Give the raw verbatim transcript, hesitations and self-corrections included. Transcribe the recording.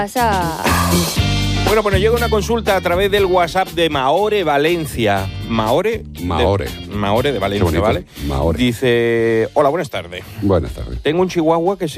Pasa. Bueno, pues nos llega una consulta a través del WhatsApp de Mahore Valencia. Mahore. Mahore. De, Mahore de Valencia, ¿vale? Mahore. Dice, hola, buenas tardes. Buenas tardes. Tengo un chihuahua que se